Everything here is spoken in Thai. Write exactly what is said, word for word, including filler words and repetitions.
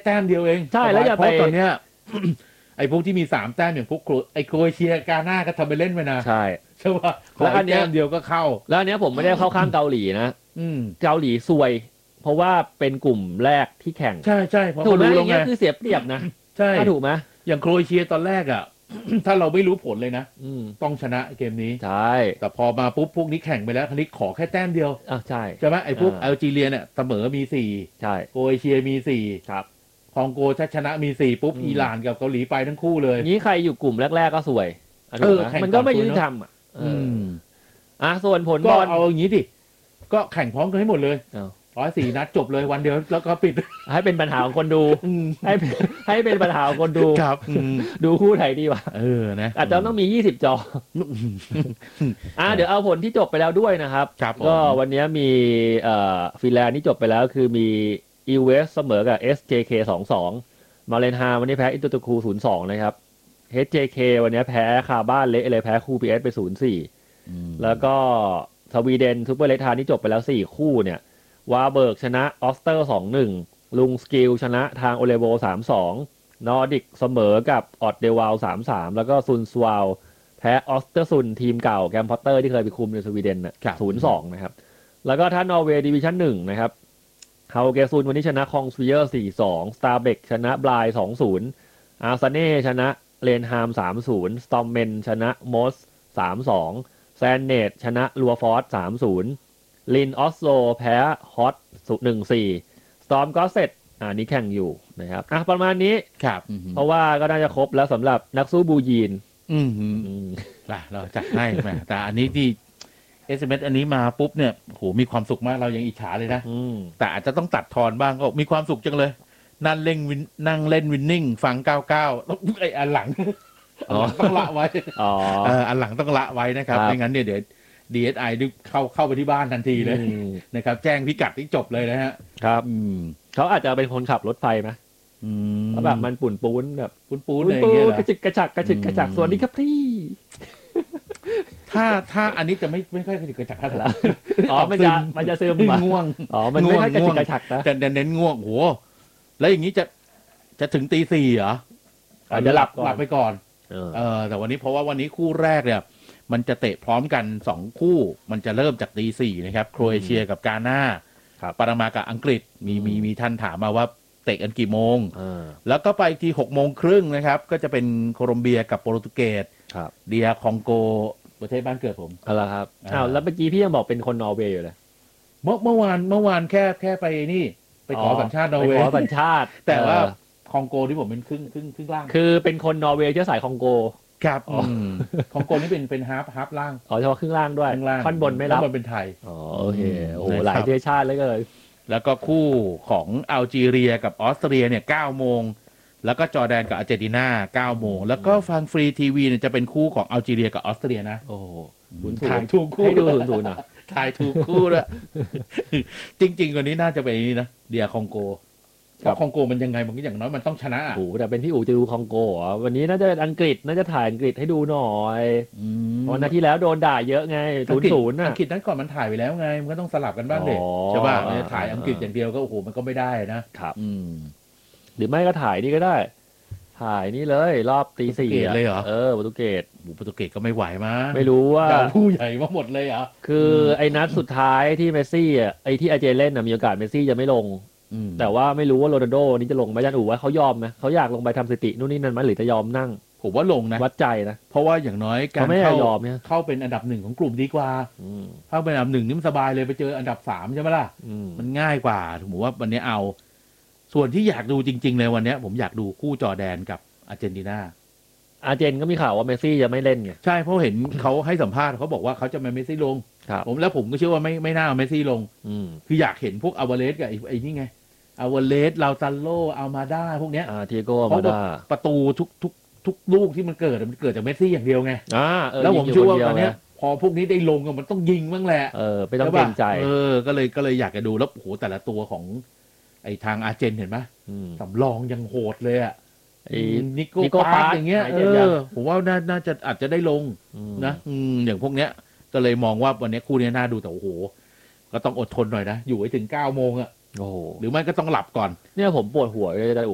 แต้มเดียวเองใช่แล้วอย่าไปตอนเนี้ย ไอ้พวกที่มีสามแต้มอย่างพวกไอ้โครเอเชียกาหน้าก็ทำไปเล่นไปนะใช่ใช่ป่ะแล้วอันเนี้ยเดียวก็เข้าแล้วอันเนี้ยผมไม่ได้เข้าข้างเกาหลีนะเกาหลีซวยเพราะว่าเป็นกลุ่มแรกที่แข่งใช่ใช่เพราะถูกไหมรู้อย่างเงี้ยคือเสียเปรียบนะใช่ถูกไหมอย่างโครเอเชียตอนแรกอ่ะ ถ้าเราไม่รู้ผลเลยนะต้องชนะเกมนี้ใช่แต่พอมาปุ๊บพวกนี้แข่งไปแล้วคันนี้ขอแค่แต้มเดียวอ่ะใช่ใช่ไหมไอ้พวกแอลจีเรียเนี่ยเสมอมีสี่ใช่โครเอเชียมีสี่ครับคองโกชนะมีสี่ปุ๊บอิหร่านกับเกาหลีไปทั้งคู่เลยนี้ใครอยู่กลุ่มแรกๆก็สวยเออมันก็ไม่ยุติธรรมอ่ะอ่ะส่วนผลบอลเอาอย่างนี้ดิก็แข่งพร้อมกันให้หมดเลยร้อยสี่นัดจบเลยวันเดียวแล้วก็ปิดให้เป็นปัญหาของคนดูให้ให้เป็นปัญหาของคนดูครับดูคู่ไหนดีวะเออนะอาจจะต้องมียี่สิบจออ่ะเดี๋ยวเอาผลที่จบไปแล้วด้วยนะครับก็วันนี้มีเอ่อฟินแลนด์ที่จบไปแล้วคือมีอีเวสเสมอกับ เอส เจ เค สองสองมาเลนฮาวันนี้แพ้อินเตอร์ตูคูศูนย์สองนะครับ เอส เจ เค วันนี้แพ้คาบ้านเละเลยแพ้คู พี เอส ไปศูนย์สี่แล้วก็สวีเดนซูเปอร์เลทานี่จบไปแล้วสี่คู่เนี่ยวาเบิร์กชนะออสเตอร์ สองหนึ่ง ลุงสกิลชนะทางโอเลโว สามสอง นอร์ดิกเสมอกับออดเดวาล สามสาม แล้วก็ซุนสวาลแพ้ออสเตอร์ซุนทีมเก่าแกมพอตเตอร์ที่เคยไปคุมในสวีเดนน่ะ ศูนย์สอง นะครับแล้วก็ถ้านอร์เวย์ดิวิชั่นหนึ่งนะครับเฮาเกซุนวันนี้ชนะคองสวีเออร์ สี่สอง สตาร์เบกชนะบลาย สองศูนย์ อาร์ซาเน่ชนะเลนฮาม สามศูนย์ สตอมเมนชนะมอส สามสอง แซนเนตชนะลัวฟอร์ส สามศูนย์ ลินออสโลแพ้ฮอต หนึ่งสี่ สตอมก็เสร็จอ่านี้แข่งอยู่นะครับอ่ะประมาณนี้ครับเพราะว่าก็น่าจะครบแล้วสำหรับนักสู้บูยีนอืมล่ะเราจัดให้แม่แต่อันนี้ที่ เอส เอ็ม เอส อันนี้มาปุ๊บเนี่ยโหมีความสุขมากเรายังอิจฉาเลยนะแต่อาจจะต้องตัดทอนบ้างก็มีความสุขจังเลยนั่งเล่นวินนั่งเล่นวินนิ่งฟังเก้าเก้าแล้วไอ้อันหลังต้องละไว้อ๋ออันหลังต้องละไว้นะครับไม่งั้นเนี่ยเดี๋ยว ดี เอส ไอ เข้าเข้าไปที่บ้านทันทีเลยนะครับแจ้งพิกัดที่จบเลยนะฮะครับเขาอาจจะเป็นคนขับรถไฟไหมเพราะแบบมันปุ่นปูนแบบปุ่นปูนอะไรอย่างเงี้ยกระจิกกระจักกระจิกกระจักสวัสดีครับพี่ถ้าถ้าอันนี้จะไม่ไม่ค่อยกระจิกกระจักเท่าไหร่อ๋อมันจะมันจะซึมง่วงอ๋อมันไม่ค่อยกระจิกกระจักนะแต่เน้นง่วงโหแล้วอย่างนี้จะจะถึงตีสี่เหรออาจจะหลับหลับไปก่อนเออแต่วันนี้เพราะว่าวันนี้คู่แรกเนี่ยมันจะเตะพร้อมกันสองคู่มันจะเริ่มจากตีสี่นะครับโครเอเชียกับกาน่าปานามากับอังกฤษมีมีมีท่านถามมาว่าเตะกันกี่โมงแล้วก็ไปทีหกโมงครึ่งนะครับก็จะเป็นโคลอมเบียกับโปรตุเกสเดียคองโกประเทศบ้านเกิดผมอะไรครับอ้าวแล้วเมื่อกี้พี่ยังบอกเป็นคนนอร์เวย์อยู่เลยเมื่อเมื่อวานเมื่อวานแค่แค่ไปนี่ไปขอสัญชาตินอร์เวย์ขอสัญชาติแต่ว่าคองโกที่ผมเป็นครึ่งครึ่งครึ่งล่างคือเป็นคนนอร์เวย์เชื้อสายคองโกครับคองโกนี่เป็นเป็นฮาร์ฟฮาร์ฟล่างอ๋อเฉพาะครึ่งล่างด้วยท่อนบนไม่รับท่อนบนเป็นไทยอ๋อโอเคโอ้โหหลายเชื้อชาติเลยเลยแล้วก็คู่ของอัลจีเรียกับออสเตรียเนี่ยเก้าโมงแล้วก็จอร์แดนกับอาร์เจนตินาเก้าโมงแล้วก็ฟังฟรีทีวีเนี่ยจะเป็นคู่ของอัลจีเรียกับออสเตรียนะโอ้โหถ่ายถูกคู่ให้ดูศูนย์ๆนะถ่ายถูกคู่ด้วยจริงๆกว่านี้น่าจะเป็นนี่นะเดียคองโกเพราะคองโกมันยังไงมันก็อย่างน้อยมันต้องชนะอ่ะโอ้แต่เป็นพี่อู๋จะดูคองโกอ่ะวันนี้น่าจะเป็นอังกฤษน่าจะถ่ายอังกฤษให้ดูหน่อยเพราะนาทีแล้วโดนด่าเยอะไงศูนย์ศูนย์อ่ะอังกฤษนั้นก่อนมันถ่ายไปแล้วไงมันก็ต้องสลับกันบ้างเด็กใช่ป่ะถ่ายอังกฤษอย่างเดียวก็โอ้โหมันก็ไม่ได้นะครับหรือไม่ก็ถ่ายนี่ก็ได้ถ่ายนี่เลยรอบตีสี่เลยเหรอเออโปรตุเกสโปรตุเกสก็ไม่ไหวมั้งไม่รู้ว่าผู้ใหญ่มาหมดเลยอ่ะคือไอ้นัดสุดท้ายที่เมสซี่อ่ะไอ้ที่อาเจเล่นน่ะมีโอกาสเมสซี่จะไม่ลงแต่ว่าไม่รู้ว่าโรนัลโดนี่จะลงไหมจันอู๋ว่าเขายอมไหมเขาอยากลงไปทำสถิตินู่นนี่นั่นไหมหรือจะยอมนั่งผมว่าลงนะวัดใจนะเพราะว่าอย่างน้อยการเข้าเข้าเป็นอันดับหนึ่งของกลุ่มดีกว่าเข้าเป็นอันดับหนึ่งนี่มันสบายเลยไปเจออันดับสามใช่ไหมล่ะมันง่ายกว่าผมว่าวันนี้เอาส่วนที่อยากดูจริงๆเลยวันนี้ผมอยากดูคู่จอร์แดนกับอาร์เจนตินาอาร์เจนก็มีข่าวว่าเมสซี่จะไม่เล่นไงใช่เพราะเห็นเขาให้สัมภาษณ์เขาบอกว่าเขาจะไม่เมสซี่ลงผมแล้วผมก็เชื่อว่าไม่ไม่น่าเอาเมสซี่ลงคืออยากเห็นพวกอาวาเลสกับไอ้นี่ไงอาวาเลสลาวตันโลอัลมาด้าพวกเนี้ยอ่าทีโก้มาด้าประตูทุกทุกทุกลูกที่มันเกิดมันเกิดจากเมสซี่อย่างเดียวไงอ่าแล้วผมเชื่อว่าตอนนี้พอพวกนี้ได้ลงกันมันต้องยิงบ้างแหละเออไม่ต้องเกรงใจเออก็เลยก็เลยอยากจะดูแล้วโอ้โหแต่ละตัวของไอ้ทางอาร์เจนเห็นไหมสำรองยังโหดเลยอ่ะนิโก้ปาร์อย่างเงี้ยเออผมว่าน่าจะอาจจะได้ลงนะอย่างพวกเนี้ยก็เลยมองว่าวันนี้คู่นี้น่าดูแต่โอ้โหก็ต้องอดทนหน่อยนะอยู่ให้ถึงเก้าโมงอ่ะหรือไม่ก็ต้องหลับก่อนเนี่ยผมปวดหัวเลย